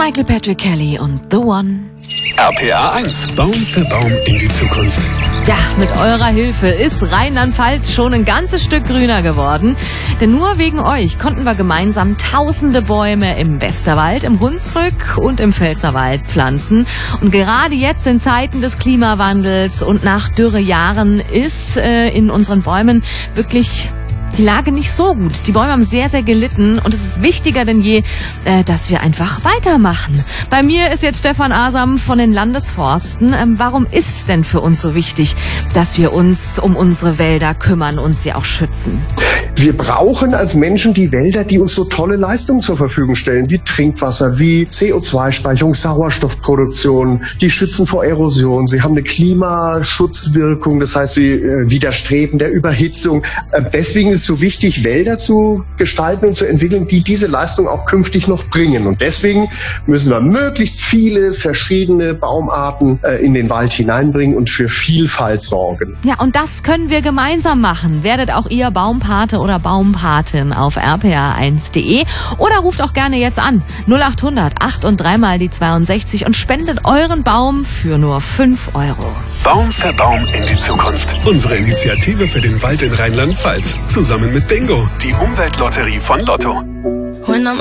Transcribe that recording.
Michael Patrick Kelly und The One. RPA 1. Baum für Baum in die Zukunft. Ja, mit eurer Hilfe ist Rheinland-Pfalz schon ein ganzes Stück grüner geworden. Denn nur wegen euch konnten wir gemeinsam tausende Bäume im Westerwald, im Hunsrück und im Pfälzerwald pflanzen. Und gerade jetzt in Zeiten des Klimawandels und nach Dürrejahren ist in unseren Bäumen wirklich die Lage nicht so gut. Die Bäume haben sehr, sehr gelitten und es ist wichtiger denn je, dass wir einfach weitermachen. Bei mir ist jetzt Stefan Asam von den Landesforsten. Warum ist denn für uns so wichtig, dass wir uns um unsere Wälder kümmern und sie auch schützen? Wir brauchen als Menschen die Wälder, die uns so tolle Leistungen zur Verfügung stellen, wie Trinkwasser, wie CO2-Speicherung, Sauerstoffproduktion. Die schützen vor Erosion. Sie haben eine Klimaschutzwirkung, das heißt, sie widerstreben der Überhitzung. Deswegen ist es so wichtig, Wälder zu gestalten und zu entwickeln, die diese Leistung auch künftig noch bringen. Und deswegen müssen wir möglichst viele verschiedene Baumarten in den Wald hineinbringen und für Vielfalt sorgen. Ja, und das können wir gemeinsam machen. Werdet auch ihr Baumpate oder Baumpatin auf rpa1.de oder ruft auch gerne jetzt an 0800 8 und 3 mal die 62 und spendet euren Baum für nur 5 €. Baum für Baum in die Zukunft. Unsere Initiative für den Wald in Rheinland-Pfalz. Zusammen mit Bingo, die Umweltlotterie von Lotto.